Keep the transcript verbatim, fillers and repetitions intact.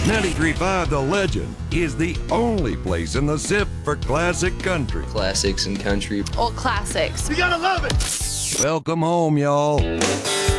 ninety-three point five The Legend is the only place in the S I P for classic country. Classics and country. Old classics. You gotta love it! Welcome home, y'all.